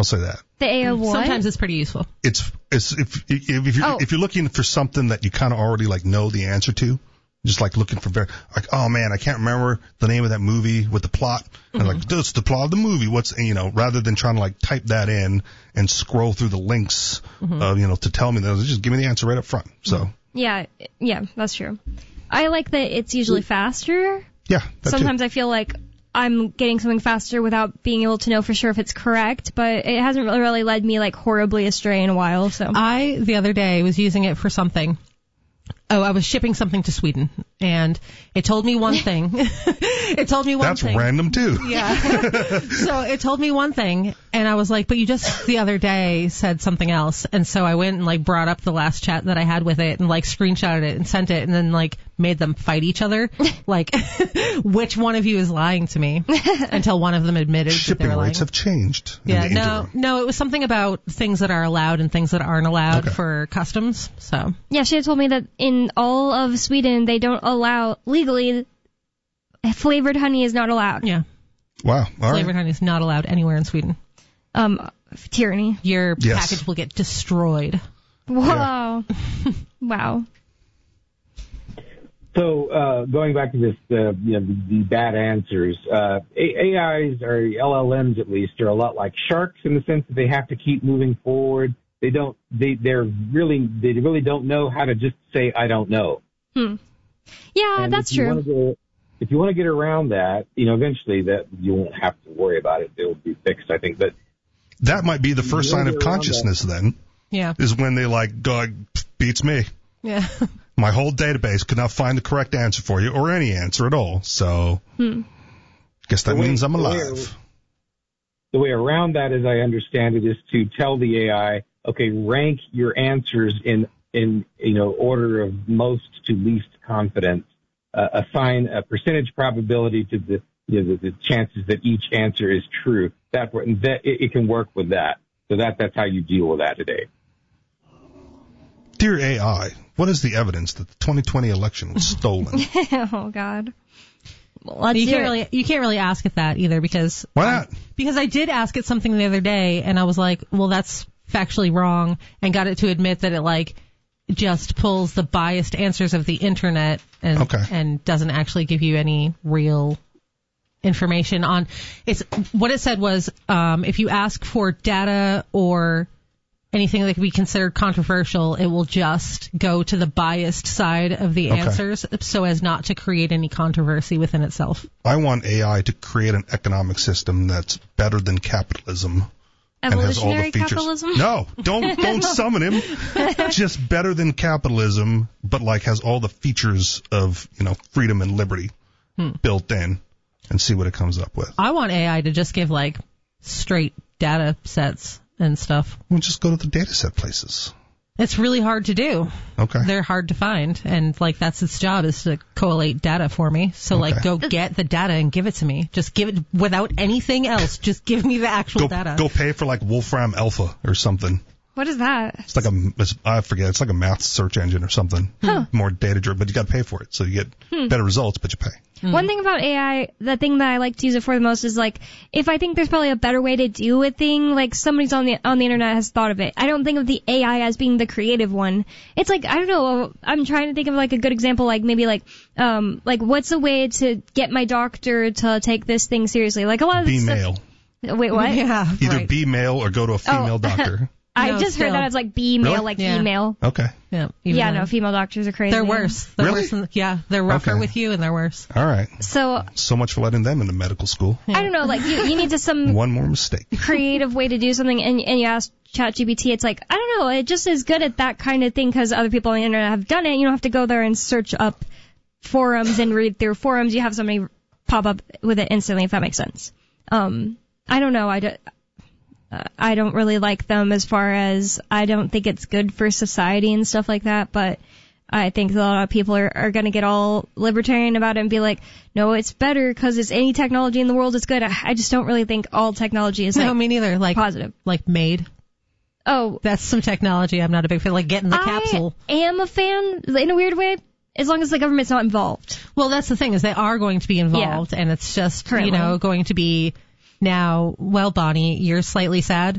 I'll say that. The AI what? Sometimes it's pretty useful. It's if you're looking for something that you kind of already like know the answer to, just like looking for like, oh man, I can't remember the name of that movie with the plot. And like, that's the plot of the movie. Rather than trying to like type that in and scroll through the links, to tell me that, just give me the answer right up front. So. Yeah, that's true. I like that it's usually faster. Yeah. Sometimes I feel like I'm getting something faster without being able to know for sure if it's correct, but it hasn't really led me like horribly astray in a while. So I, the other day, was using it for something. I was shipping something to Sweden, and it told me one thing. That's random, too. Yeah. So it told me one thing, and I was like, but you just the other day said something else. And so I went and, like, brought up the last chat that I had with it and, like, screenshotted it and sent it and then, like, made them fight each other. Like, which one of you is lying to me? Until one of them admitted that they were lying. Shipping rates have changed. Yeah, no, it was something about things that are allowed and things that aren't allowed for customs. So yeah, she had told me that in all of Sweden, they don't allow, legally, flavored honey is not allowed. Yeah. Wow. Flavored honey is not allowed anywhere in Sweden. Tyranny. Your package will get destroyed. Whoa. Yeah. Wow. So, going back to this, the bad answers, AIs, or LLMs at least, are a lot like sharks in the sense that they have to keep moving forward. They really don't know how to just say, I don't know. Yeah, and that's true. If you want to get around that, eventually that you won't have to worry about it. It will be fixed, I think. But that might be the first sign of consciousness then. Yeah. Is when they beats me. Yeah. My whole database could not find the correct answer for you, or any answer at all. So, guess that means I'm alive. The way around that, as I understand it, is to tell the AI, okay, rank your answers in order of most to least confidence. Assign a percentage probability to the chances that each answer is true. That it can work with that. So that's how you deal with that today. Dear AI, what is the evidence that the 2020 election was stolen? Oh God. Well, you can't really ask it that either because why not? Because I did ask it something the other day and I was like, well, that's factually wrong, and got it to admit that it just pulls the biased answers of the internet and doesn't actually give you any real information on it's. What it said was if you ask for data or anything that could be considered controversial, it will just go to the biased side of the answers so as not to create any controversy within itself. I want AI to create an economic system that's better than capitalism. Evolutionary capitalism? No, don't summon him. Just better than capitalism, but has all the features of, freedom and liberty built in, and see what it comes up with. I want AI to just give straight data sets and stuff. We'll just go to the data set places. It's really hard to do. Okay. They're hard to find, and that's its job is to collate data for me. So go get the data and give it to me. Just give it without anything else. Just give me the actual data. Go pay for Wolfram Alpha or something. What is that? It's I forget. It's like a math search engine or something. More data driven, but you got to pay for it, so you get better results, but you pay. One thing about AI, the thing that I like to use it for the most is if I think there's probably a better way to do a thing, somebody's on the internet has thought of it. I don't think of the AI as being the creative one. It's I don't know. I'm trying to think of a good example, maybe what's a way to get my doctor to take this thing seriously? A lot of be male. Wait, what? Yeah, either be male or go to a female doctor. I just heard that as be male, really? Female. Okay. Yeah. No, female doctors are crazy. They're worse. Really? They're rougher with you and they're worse. All right. So much for letting them into medical school. Yeah. I don't know, you need to some one more mistake. Creative way to do something, and you ask ChatGPT, it's I don't know, it just is good at that kind of thing because other people on the internet have done it. You don't have to go there and search up forums and read through forums. You have somebody pop up with it instantly, if that makes sense. I don't know. I don't really like them as far as I don't think it's good for society and stuff like that, but I think a lot of people are going to get all libertarian about it and be no, it's better because it's any technology in the world is good. I just don't really think all technology is no, me neither. Positive. MAID. Oh. That's some technology I'm not a big fan. Getting the capsule. I am a fan in a weird way. As long as the government's not involved. Well, that's the thing is they are going to be involved and it's just, going to be now, well, Bonnie, you're slightly sad